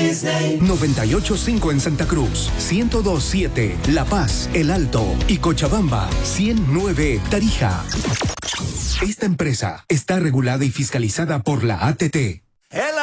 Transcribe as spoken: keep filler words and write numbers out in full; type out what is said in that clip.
Disney. noventa y ocho punto cinco en Santa Cruz, ciento dos punto siete La Paz, El Alto y Cochabamba, ciento nueve Tarija. Esta empresa está regulada y fiscalizada por la A T T. El